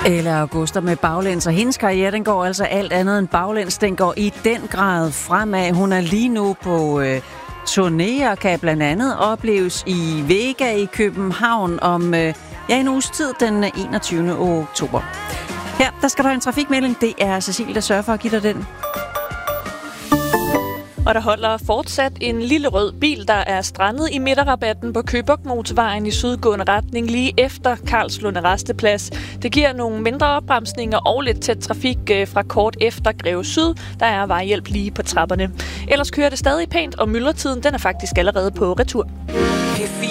Eller Augusta med baglæns, og hendes karriere, den går altså alt andet end baglæns. Den går i den grad fremad. Hun er lige nu på turné og kan blandt andet opleves i Vega i København om en uges tid, den 21. oktober. Her, der skal der en trafikmelding. Det er Cecilie, der sørger for at give dig den. Og der holder fortsat en lille rød bil, der er strandet i midterrabatten på Købokmotorvejen i sydgående retning lige efter Karlslunde Rasteplads. Det giver nogle mindre opbremsninger og lidt tæt trafik fra kort efter Greve Syd. Der er vejhjælp lige på trapperne. Ellers kører det stadig pænt, og myldretiden den er faktisk allerede på retur.